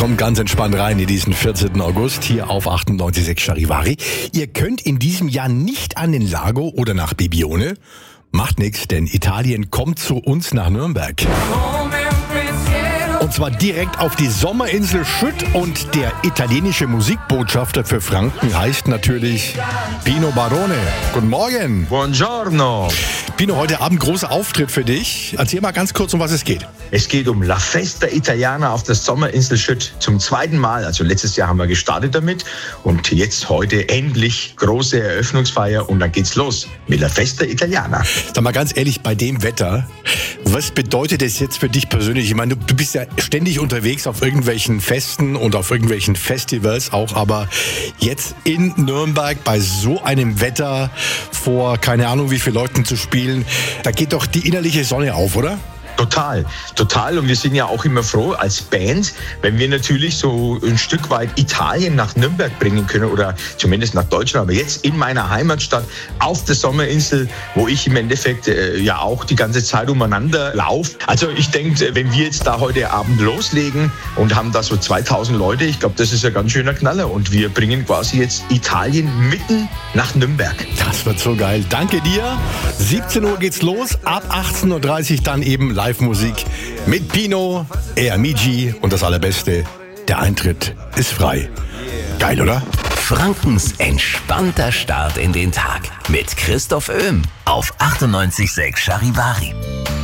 kommt ganz entspannt rein in diesen 14. August hier auf 98.6 Charivari. Ihr könnt in diesem Jahr nicht an den Lago oder nach Bibione. Macht nichts, denn Italien kommt zu uns nach Nürnberg. Und zwar direkt auf die Sommerinsel Schütt, und der italienische Musikbotschafter für Franken heißt natürlich Pino Barone. Guten Morgen. Buongiorno. Pino, heute Abend großer Auftritt für dich. Erzähl mal ganz kurz, um was es geht. Es geht um La Festa Italiana auf der Sommerinsel Schütt zum zweiten Mal. Also letztes Jahr haben wir gestartet damit und jetzt heute endlich große Eröffnungsfeier und dann geht's los mit La Festa Italiana. Sag mal ganz ehrlich, bei dem Wetter, was bedeutet das jetzt für dich persönlich? Ich meine, du bist ja ständig unterwegs auf irgendwelchen Festen und auf irgendwelchen Festivals auch, aber jetzt in Nürnberg bei so einem Wetter vor keine Ahnung wie vielen Leuten zu spielen, da geht doch die innerliche Sonne auf, oder? Total. Und wir sind ja auch immer froh als Band, wenn wir natürlich so ein Stück weit Italien nach Nürnberg bringen können oder zumindest nach Deutschland. Aber jetzt in meiner Heimatstadt auf der Sommerinsel, wo ich im Endeffekt ja auch die ganze Zeit umeinander laufe. Also ich denke, wenn wir jetzt da heute Abend loslegen und haben da so 2000 Leute, ich glaube, das ist ein ganz schöner Knaller. Und wir bringen quasi jetzt Italien mitten nach Nürnberg. Das wird so geil. Danke dir. 17 Uhr geht's los, ab 18.30 Uhr dann eben Live-Musik mit Pino, Amigi und das Allerbeste, der Eintritt ist frei. Geil, oder? Frankens entspannter Start in den Tag mit Christoph Oehm auf 98.6 Charivari.